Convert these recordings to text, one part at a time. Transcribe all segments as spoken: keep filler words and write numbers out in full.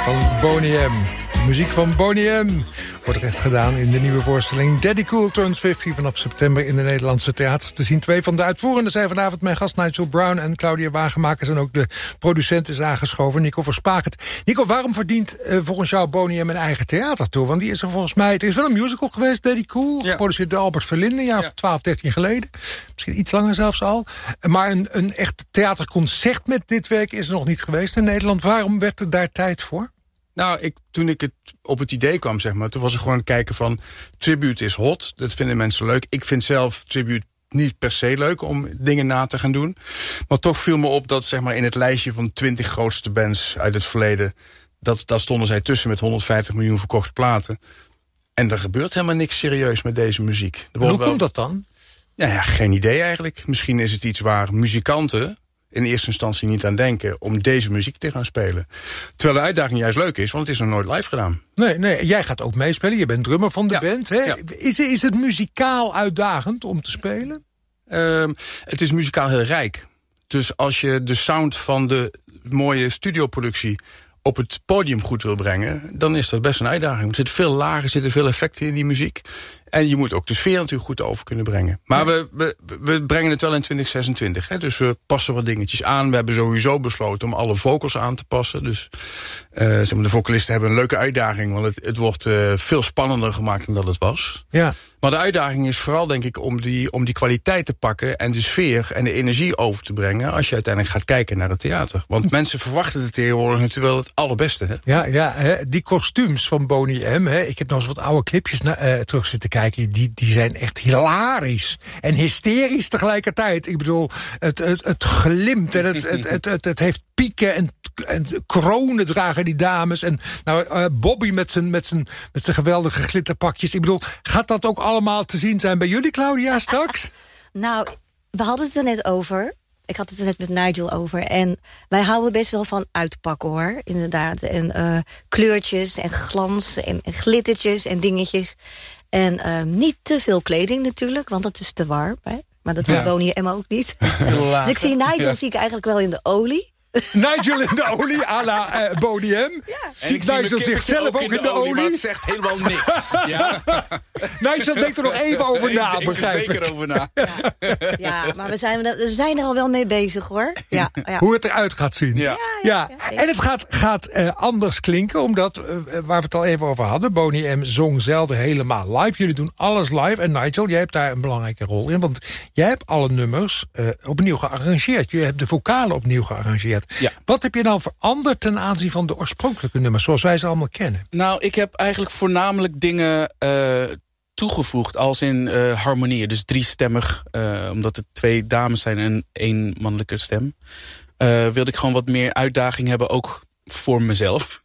van Boney M. Muziek van Boney M. Wordt recht gedaan in de nieuwe voorstelling Daddy Cool Turns vijftig vanaf september in de Nederlandse theaters te zien. Twee van de uitvoerenden zijn vanavond mijn gast Nigel Brown en Claudia Wagemakers. En ook de producent is aangeschoven, Nico Verspakert. Nico, waarom verdient uh, volgens jou Boney M een eigen theater toe? Want die is er volgens mij, het is wel een musical geweest, Daddy Cool. Ja. Geproduceerd door Albert Verlinde, een jaar ja. of twaalf, dertien geleden. Misschien iets langer zelfs al. Maar een, een echt theaterconcert met dit werk is er nog niet geweest in Nederland. Waarom werd er daar tijd voor? Nou, ik, toen ik het op het idee kwam, zeg maar, toen was ik gewoon aan het kijken van, tribute is hot, dat vinden mensen leuk. Ik vind zelf tribute niet per se leuk om dingen na te gaan doen. Maar toch viel me op dat, zeg maar, in het lijstje van twintig grootste bands uit het verleden, dat, daar stonden zij tussen met honderdvijftig miljoen verkochte platen. En er gebeurt helemaal niks serieus met deze muziek. Hoe wel... komt dat dan? Ja, ja, geen idee eigenlijk. Misschien is het iets waar muzikanten in eerste instantie niet aan denken om deze muziek te gaan spelen. Terwijl de uitdaging juist leuk is, want het is nog nooit live gedaan. Nee, nee, jij gaat ook meespelen. Je bent drummer van de ja, band. Hè? Ja. Is, is het muzikaal uitdagend om te spelen? Uh, het is muzikaal heel rijk. Dus als je de sound van de mooie studioproductie op het podium goed wil brengen, dan is dat best een uitdaging. Er zitten veel lagen, er zitten veel effecten in die muziek. En je moet ook de sfeer natuurlijk goed over kunnen brengen. Maar ja. we, we, we brengen het wel in twintig zesentwintig. Hè? Dus we passen wat dingetjes aan. We hebben sowieso besloten om alle vocals aan te passen. Dus uh, zeg maar, de vocalisten hebben een leuke uitdaging. Want het, het wordt uh, veel spannender gemaakt dan dat het was. Ja. Maar de uitdaging is vooral, denk ik, om die, om die kwaliteit te pakken en de sfeer en de energie over te brengen als je uiteindelijk gaat kijken naar het theater. Want mensen verwachten het tegenwoordig natuurlijk wel het allerbeste. Hè? Ja, ja, hè, die kostuums van Boney M. Hè, ik heb nog eens wat oude clipjes na, uh, terug zitten kijken. Die, die zijn echt hilarisch en hysterisch tegelijkertijd. Ik bedoel, het, het, het glimt en het, het, het, het, het heeft pieken en, en kronen dragen die dames. En nou, uh, Bobby met zijn met zijn met zijn geweldige glitterpakjes. Ik bedoel, gaat dat ook allemaal te zien zijn bij jullie, Claudia, straks? Nou, we hadden het er net over. Ik had het er net met Nigel over. En wij houden best wel van uitpakken, hoor. Inderdaad. En uh, kleurtjes en glans en, en glittertjes en dingetjes. En uh, niet te veel kleding natuurlijk, want dat is te warm. Hè? Maar dat wil ja. Boney M ook niet. Dus ik zie Nigel ja. zie ik eigenlijk wel in de olie. Nigel in de olie, à la uh, Boney M. Ja. Ziet Nigel zichzelf ook in de, in de olie? Maar het zegt helemaal niks. Ja. Nigel denkt er nog even over na, ik denk begrijp ik. er zeker over na. Ja, ja, maar we zijn, we zijn er al wel mee bezig, hoor. Ja, ja. Hoe het eruit gaat zien. Ja. Ja, ja. En het gaat, gaat uh, anders klinken, omdat, uh, waar we het al even over hadden, Boney M zong zelden helemaal live. Jullie doen alles live. En Nigel, jij hebt daar een belangrijke rol in, want jij hebt alle nummers uh, opnieuw gearrangeerd. Je hebt de vocalen opnieuw gearrangeerd. Ja. Wat heb je nou veranderd ten aanzien van de oorspronkelijke nummers, zoals wij ze allemaal kennen? Nou, ik heb eigenlijk voornamelijk dingen uh, toegevoegd, als in uh, harmonieën. Dus driestemmig, uh, omdat het twee dames zijn en één mannelijke stem. Uh, wilde ik gewoon wat meer uitdaging hebben, ook voor mezelf.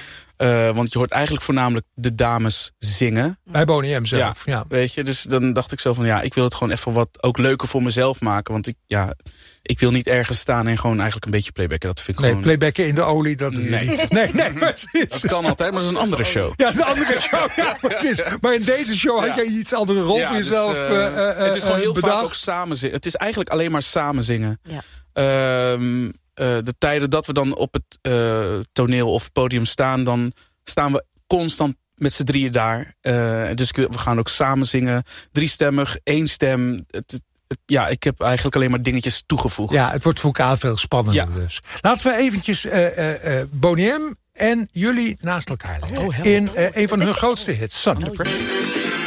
Uh, want je hoort eigenlijk voornamelijk de dames zingen. Bij Boney M zelf, ja, ja. Weet je, dus dan dacht ik zo van, ja, ik wil het gewoon even wat ook leuker voor mezelf maken. Want ik, ja, ik wil niet ergens staan en gewoon eigenlijk een beetje playbacken. Dat vind ik nee, gewoon... playbacken in de olie, dat doe je nee. niet. Nee, nee, precies. Dat kan altijd, maar dat is een andere show. Ja, dat is een andere show, ja, precies. Maar in deze show had ja. jij iets andere rol ja, voor jezelf dus, uh, uh, uh, Het is gewoon heel bedacht. vaak ook samen zingen. Het is eigenlijk alleen maar samen zingen. Ja. Um, uh, de tijden dat we dan op het uh, toneel of podium staan, dan staan we constant met z'n drieën daar. Uh, dus we gaan ook samen zingen. Driestemmig, één stem. Het, het, ja, ik heb eigenlijk alleen maar dingetjes toegevoegd. Ja, het wordt vocaal veel spannender ja. dus. Laten we eventjes uh, uh, uh, Boney M en jullie naast elkaar leggen. Oh, in uh, een van hun grootste hits, Sun.